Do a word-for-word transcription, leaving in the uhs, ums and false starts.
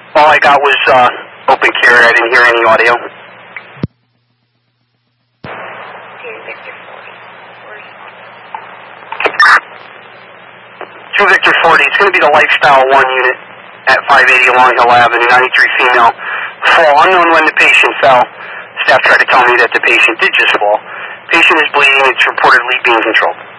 All I got was uh, open carry. I didn't hear any audio. two Victor forty. It's going to be the Lifestyle one unit at five eighty Long Hill Avenue, ninety-three female. Fall. Unknown when the patient fell. Staff tried to tell me that the patient did just fall. Patient is bleeding. It's reportedly being controlled.